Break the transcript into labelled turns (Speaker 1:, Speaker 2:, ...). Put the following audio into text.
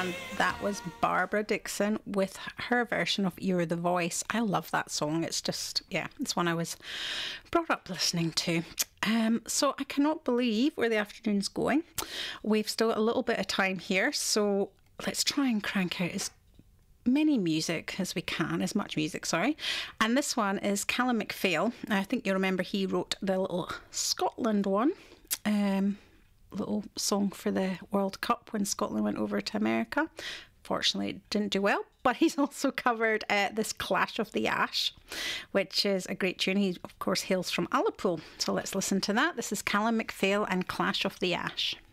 Speaker 1: And that was Barbara Dickson with her version of You're the Voice. I love that song. It's just, yeah, it's one I was brought up listening to. So I cannot believe where the afternoon's going. We've still got a little bit of time here, so let's try and crank out as many music as we can, as much music, sorry. And this one is Callum McPhail. I think you remember he wrote the little Scotland one. Little song for the World Cup when Scotland went over to America. Fortunately, it didn't do well, but he's also covered this Clash of the Ash, which is a great tune. He, of course, hails from Alipool. So let's listen to that. This is Callum McPhail and Clash of the Ash.